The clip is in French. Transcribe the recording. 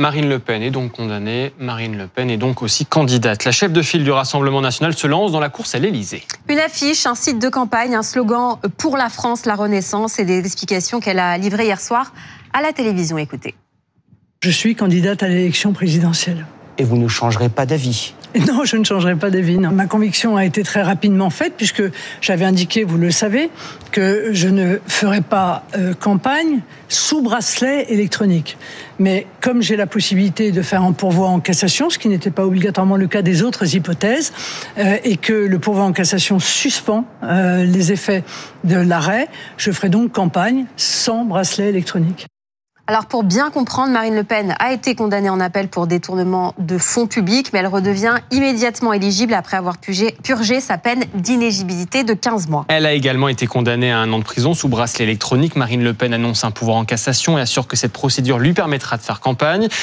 Marine Le Pen est donc condamnée. Marine Le Pen est donc aussi candidate. La chef de file du Rassemblement national se lance dans la course à l'Élysée. Une affiche, un site de campagne, un slogan pour la France, la Renaissance et des explications qu'elle a livrées hier soir à la télévision. Écoutez. Je suis candidate à l'élection présidentielle. Et vous ne changerez pas d'avis? Non, je ne changerai pas d'avis. Non. Ma conviction a été très rapidement faite puisque j'avais indiqué, vous le savez, que je ne ferai pas campagne sous bracelet électronique. Mais comme j'ai la possibilité de faire un pourvoi en cassation, ce qui n'était pas obligatoirement le cas des autres hypothèses, et que le pourvoi en cassation suspend les effets de l'arrêt, je ferai donc campagne sans bracelet électronique. Alors pour bien comprendre, Marine Le Pen a été condamnée en appel pour détournement de fonds publics, mais elle redevient immédiatement éligible après avoir purgé sa peine d'inéligibilité de 15 mois. Elle a également été condamnée à 1 an de prison sous bracelet électronique. Marine Le Pen annonce un pouvoir en cassation et assure que cette procédure lui permettra de faire campagne.